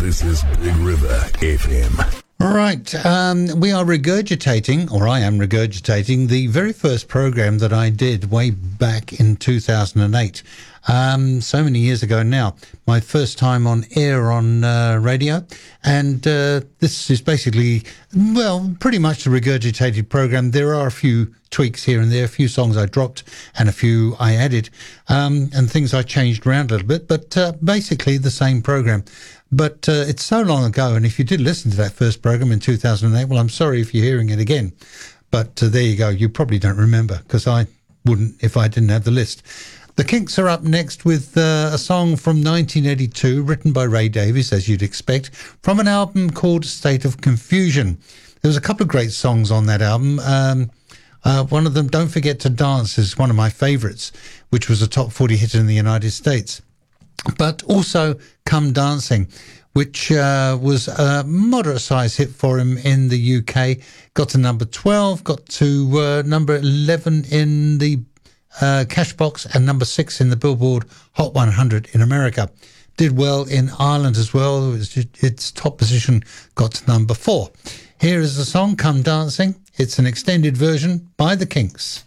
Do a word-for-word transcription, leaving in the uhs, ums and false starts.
This is Big River F M. Right, um, we are regurgitating, or I am regurgitating, the very first program that I did way back in two thousand eight. Um, so many years ago now, my first time on air on uh, radio. And uh, this is basically, well, pretty much the regurgitated program. There are a few tweaks here and there, a few songs I dropped and a few I added, um, and things I changed around a little bit, but uh, basically the same program. But uh, it's so long ago, and if you did listen to that first program in two thousand eight, well, I'm sorry if you're hearing it again. But uh, there you go. You probably don't remember, because I wouldn't if I didn't have the list. The Kinks are up next with uh, a song from nineteen eighty-two, written by Ray Davies, as you'd expect, from an album called State of Confusion. There was a couple of great songs on that album. Um, uh, one of them, Don't Forget to Dance, is one of my favourites, which was a top forty hit in the United States. But also Come Dancing, which uh, was a moderate-sized hit for him in the U K. Got to number twelve, got to uh, number eleven in the uh, Cashbox, and number six in the Billboard Hot one hundred in America. Did well in Ireland as well. It was just, its top position got to number four. Here is the song, Come Dancing. It's an extended version by the Kinks.